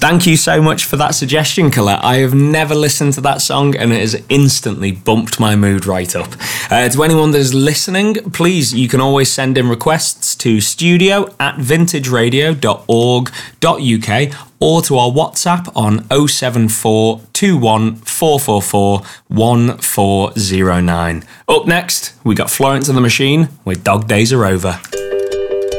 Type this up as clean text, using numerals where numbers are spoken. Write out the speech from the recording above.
Thank you so much for that suggestion, Colette. I have never listened to that song and it has instantly bumped my mood right up. To anyone that is listening, please, you can always send in requests to studio@vintageradio.org.uk or to our WhatsApp on 074 21 444 1409. Up next, we got Florence and the Machine with Dog Days Are Over.